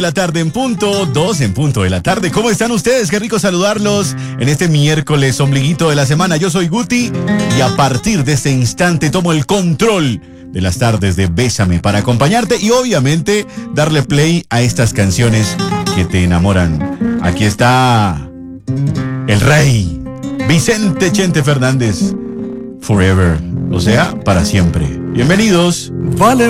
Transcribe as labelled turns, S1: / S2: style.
S1: La tarde en punto, 2 en punto de la tarde. ¿Cómo están ustedes? Qué rico saludarlos en este miércoles ombliguito de la semana. Yo soy Guti y a partir de este instante tomo el control de las tardes de Bésame para acompañarte y obviamente darle play a estas canciones que te enamoran. Aquí está el rey Vicente Chente Fernández, Forever, o sea, para siempre. Bienvenidos.
S2: Vale